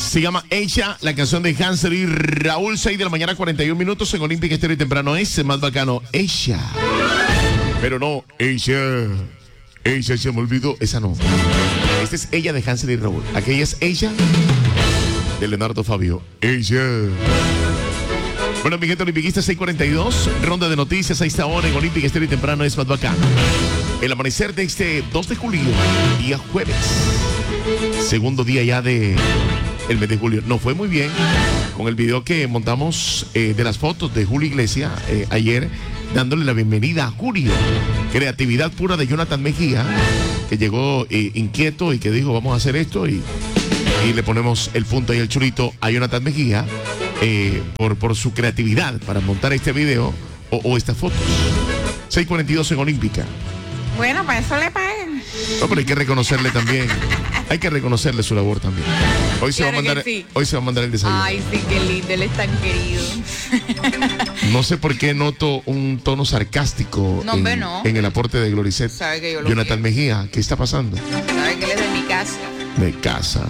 Se llama Ella, la canción de Hansel y Raúl, 6 de la mañana, 41 minutos en Olímpica Estéreo y temprano. Es más bacano, Ella. Pero no, Ella se me olvidó, esa no. Esta es Ella de Hansel y Raúl. Aquella es Ella de Leonardo Fabio. Ella. Bueno, mi gente olimpiquista, 6:42, ronda de noticias a esta hora en Olímpica Estéreo y temprano es más bacano. El amanecer de este 2 de julio, día jueves. Segundo día ya de el mes de julio. Nos fue muy bien con el video que montamos de las fotos de Julio Iglesias ayer, dándole la bienvenida a Julio. Creatividad pura de Jonathan Mejía, que llegó inquieto y que dijo, vamos a hacer esto y le ponemos el punto y el chulito a Jonathan Mejía por su creatividad para montar este video o estas fotos. 6:42 en Olímpica. Bueno, para eso le pagan. No, pero hay que reconocerle también. Hay que reconocerle su labor también. Hoy se va a mandar el desayuno. Ay, sí, qué lindo, él es tan querido. No sé por qué noto un tono sarcástico en el aporte de Gloricet. Sabe que yo lo Jonathan Mejía, ¿qué está pasando? Sabe que él es de mi casa. De casa.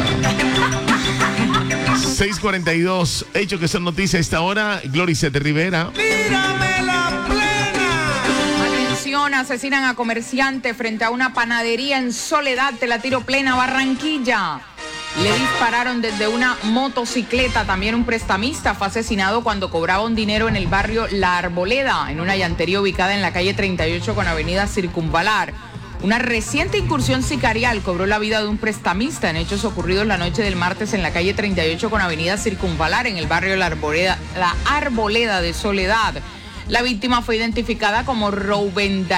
6:42. Hecho que son noticias a esta hora. Gloricet de Rivera. ¡Tírame la plena! Atención, asesinan a comerciante frente a una panadería en Soledad. Te la tiro plena, Barranquilla. Le dispararon desde una motocicleta. También un prestamista fue asesinado cuando cobraba un dinero en el barrio La Arboleda, en una llantería ubicada en la calle 38 con avenida Circunvalar. Una reciente incursión sicarial cobró la vida de un prestamista en hechos ocurridos la noche del martes en la calle 38 con avenida Circunvalar, en el barrio La Arboleda de Soledad. La víctima fue identificada como Rubén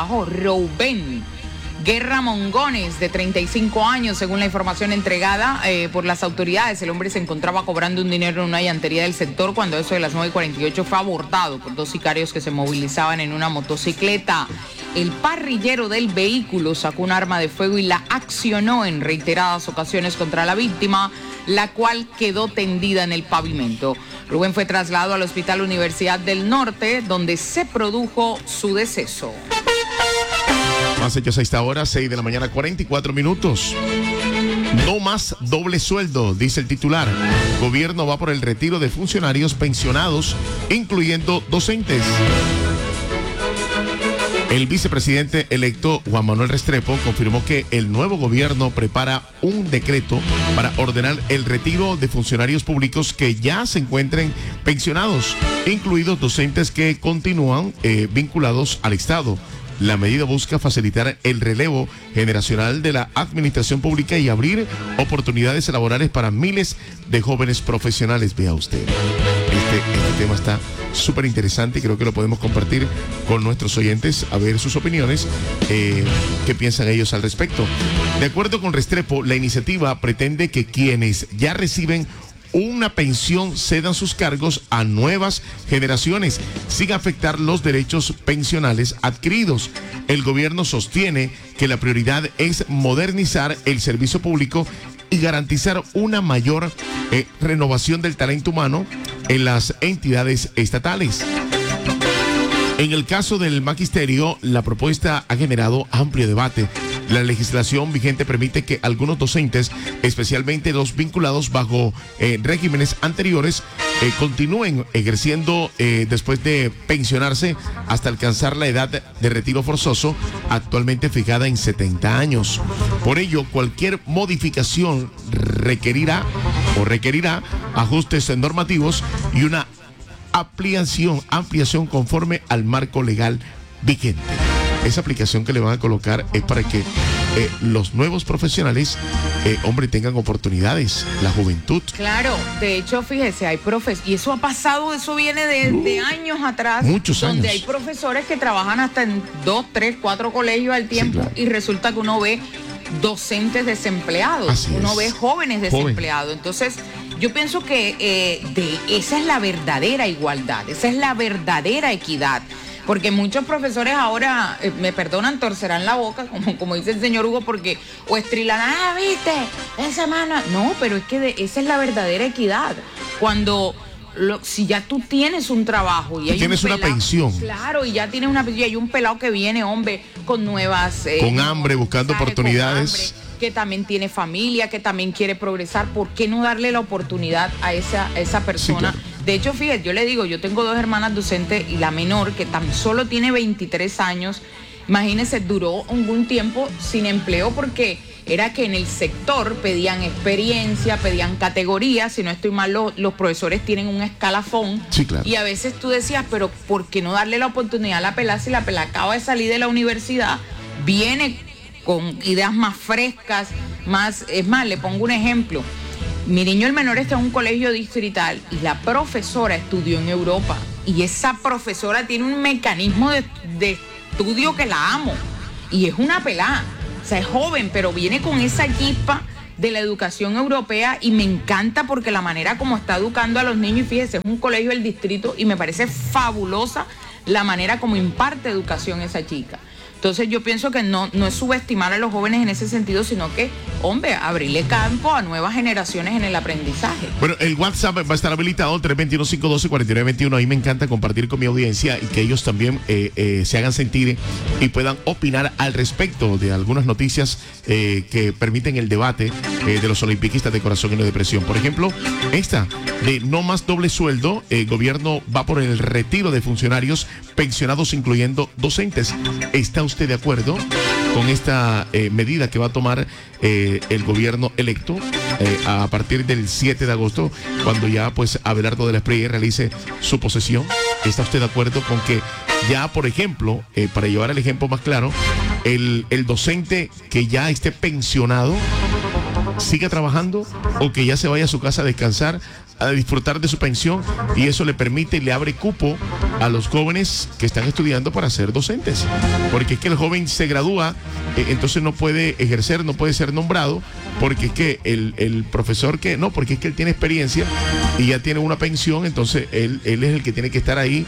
Guerra Mongones, de 35 años, según la información entregada por las autoridades. El hombre se encontraba cobrando un dinero en una llantería del sector cuando eso de las 9:48 fue abordado por dos sicarios que se movilizaban en una motocicleta. El parrillero del vehículo sacó un arma de fuego y la accionó en reiteradas ocasiones contra la víctima, la cual quedó tendida en el pavimento. Rubén fue trasladado al Hospital Universidad del Norte, donde se produjo su deceso. Más hechos a esta hora, 6 de la mañana, 44 minutos. No más doble sueldo, dice el titular. Gobierno va por el retiro de funcionarios pensionados, incluyendo docentes. El vicepresidente electo Juan Manuel Restrepo confirmó que el nuevo gobierno prepara un decreto para ordenar el retiro de funcionarios públicos que ya se encuentren pensionados, incluidos docentes que continúan vinculados al Estado. La medida busca facilitar el relevo generacional de la administración pública y abrir oportunidades laborales para miles de jóvenes profesionales. Vea usted, este tema está súper interesante y creo que lo podemos compartir con nuestros oyentes, a ver sus opiniones, qué piensan ellos al respecto. De acuerdo con Restrepo, la iniciativa pretende que quienes ya reciben una pensión cedan sus cargos a nuevas generaciones sin afectar los derechos pensionales adquiridos. El gobierno sostiene que la prioridad es modernizar el servicio público y garantizar una mayor renovación del talento humano en las entidades estatales. En el caso del magisterio, la propuesta ha generado amplio debate. La legislación vigente permite que algunos docentes, especialmente los vinculados bajo regímenes anteriores, continúen ejerciendo después de pensionarse hasta alcanzar la edad de retiro forzoso, actualmente fijada en 70 años. Por ello, cualquier modificación requerirá ajustes normativos y una ampliación conforme al marco legal vigente. Esa aplicación que le van a colocar es para que los nuevos profesionales, tengan oportunidades, la juventud. Claro, de hecho, fíjese, hay y eso ha pasado, eso viene de años atrás. Muchos años. Donde hay profesores que trabajan hasta en 2, 3, 4 colegios al tiempo, sí, claro. Y resulta que uno ve docentes desempleados, uno ve jóvenes desempleados. Entonces, yo pienso que esa es la verdadera igualdad, esa es la verdadera equidad. Porque muchos profesores ahora, me perdonan, torcerán la boca, como dice el señor Hugo, porque o estrilan, viste, esa mano. No, pero es que esa es la verdadera equidad. Cuando, si ya tú tienes un trabajo y hay tienes una pensión. Claro, y ya tienes una pensión, y hay un pelado que viene, hombre, con nuevas... con hambre, buscando oportunidades. que también tiene familia, que también quiere progresar. ¿Por qué no darle la oportunidad a esa persona? Sí, claro. De hecho, fíjate, yo le digo, yo tengo 2 hermanas docentes y la menor, que tan solo tiene 23 años, imagínense, duró algún tiempo sin empleo porque era que en el sector pedían experiencia, pedían categorías, si no estoy mal, los profesores tienen un escalafón. Sí, claro. Y a veces tú decías, pero ¿por qué no darle la oportunidad a la pelada si la pelada acaba de salir de la universidad, viene con ideas más frescas, más, es más, le pongo un ejemplo. Mi niño el menor está en un colegio distrital y la profesora estudió en Europa y esa profesora tiene un mecanismo de estudio que la amo y es una pelada, o sea, es joven, pero viene con esa chispa de la educación europea y me encanta porque la manera como está educando a los niños, y fíjese, es un colegio del distrito y me parece fabulosa la manera como imparte educación esa chica. Entonces yo pienso que no es subestimar a los jóvenes en ese sentido, sino que, hombre, abrirle campo a nuevas generaciones en el aprendizaje. Bueno, el WhatsApp va a estar habilitado, 321-512-4921. Ahí me encanta compartir con mi audiencia y que ellos también se hagan sentir y puedan opinar al respecto de algunas noticias que permiten el debate de los olimpiquistas de corazón y no de presión. Por ejemplo, esta de no más doble sueldo, el gobierno va por el retiro de funcionarios pensionados, incluyendo docentes. ¿Está usted de acuerdo con esta medida que va a tomar el gobierno electo a partir del 7 de agosto, cuando ya pues Abelardo de la Espriella realice su posesión? ¿Está usted de acuerdo con que ya, por ejemplo, para llevar el ejemplo más claro, el docente que ya esté pensionado siga trabajando o que ya se vaya a su casa a descansar, a disfrutar de su pensión, y eso le permite y le abre cupo a los jóvenes que están estudiando para ser docentes? Porque es que el joven se gradúa, entonces no puede ejercer, no puede ser nombrado, porque es que el profesor que no, porque es que él tiene experiencia y ya tiene una pensión, entonces él es el que tiene que estar ahí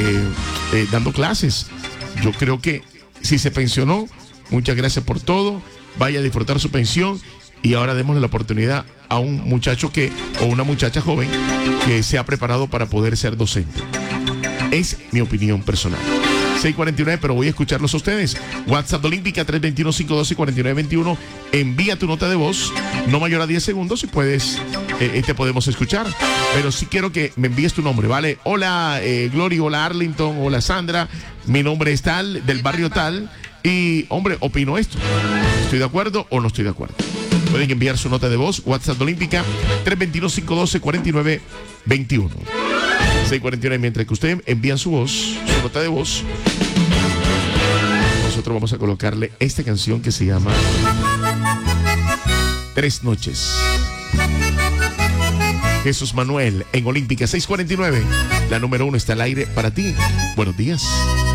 dando clases. Yo creo que si se pensionó, muchas gracias por todo, vaya a disfrutar su pensión. Y ahora démosle la oportunidad a un muchacho o una muchacha joven que se ha preparado para poder ser docente. Es mi opinión personal. 6:49, pero voy a escucharlos a ustedes. WhatsApp de Olímpica, 321-512-4921. Envía tu nota de voz, no mayor a 10 segundos, si puedes, te podemos escuchar. Pero sí quiero que me envíes tu nombre, ¿vale? Hola, Glory, hola, Arlington, hola, Sandra. Mi nombre es tal, del barrio tal. Y, hombre, opino esto. ¿Estoy de acuerdo o no estoy de acuerdo? Pueden enviar su nota de voz, WhatsApp de Olímpica, 321-512-4921. 6:49, mientras que ustedes envían su voz, su nota de voz, nosotros vamos a colocarle esta canción que se llama Tres Noches. Jesús Manuel en Olímpica, 6:49. La número 1 está al aire para ti. Buenos días.